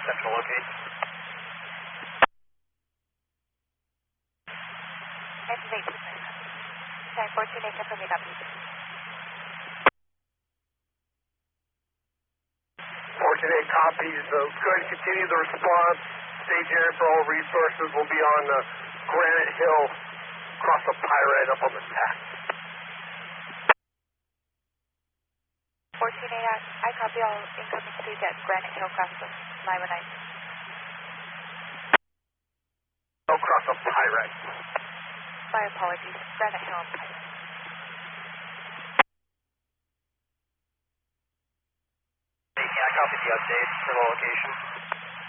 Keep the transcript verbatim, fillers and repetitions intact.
Central locate. Activate. Sky fourteen eight, confirm it up. fourteen eight copies. Uh, let's go ahead and continue the response. Stage area for all resources will be on uh, Granite Hill, across the Pyrite up on the tack. fourteen eight, I copy all incoming stage at Granite Hill, cross the five oh nine. Across the Pyrite. My apologies, Granite Hill. Yeah, I copy the update for the location.